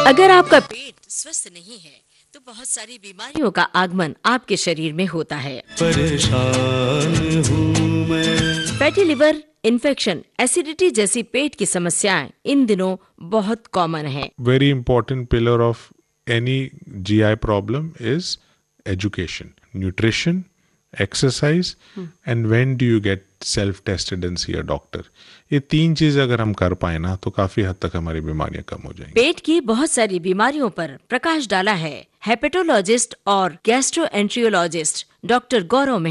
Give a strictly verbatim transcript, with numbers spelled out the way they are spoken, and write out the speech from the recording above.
अगर आपका पेट स्वस्थ नहीं है तो बहुत सारी बीमारियों का आगमन आपके शरीर में होता है। परेशान हूँ मैं। फैटी लिवर, इन्फेक्शन, एसिडिटी जैसी पेट की समस्याएं इन दिनों बहुत कॉमन है। Very important pillar of any G I problem is education, nutrition, exercise, and when do you get self tested and see a doctor. ये तीन चीज अगर हम कर पाए ना तो काफी हद तक हमारी बीमारियां कम हो जाएंगी। पेट की बहुत सारी बीमारियों पर प्रकाश डाला है हेपेटोलॉजिस्ट और गैस्ट्रोएंट्रियोलॉजिस्ट डॉक्टर गौरव